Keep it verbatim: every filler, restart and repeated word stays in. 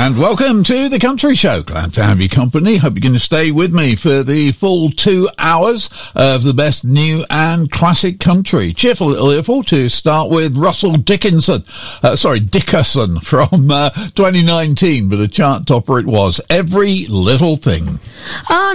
And welcome to the Country Show. Glad to have your company. Hope you're going to stay with me for the full two hours of the best new and classic country. Cheerful little earful to start with Russell Dickinson. Uh, sorry, Dickerson from uh, twenty nineteen, but a chart topper it was. Every Little Thing. Oh,